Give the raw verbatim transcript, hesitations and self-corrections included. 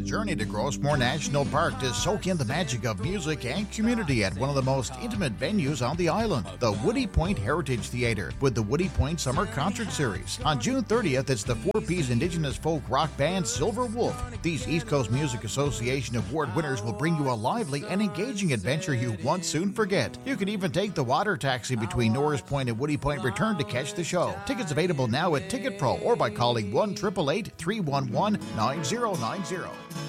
journey to Grossmore National Park to soak in the magic of music and community at one of the most intimate venues on the island, the Woody Point Heritage Theatre, with the Woody Point Summer Concert Series. On June thirtieth, it's the Four Ps Indigenous folk rock band Silver Wolf. These East Coast Music Association award winners will bring you a lively and engaging adventure you won't soon forget. You can even take the water taxi between Norris Point and Woody Point Return to catch the show. Tickets available now at Ticket Pro or by calling one eight eight eight, three one one, nine zero nine zero.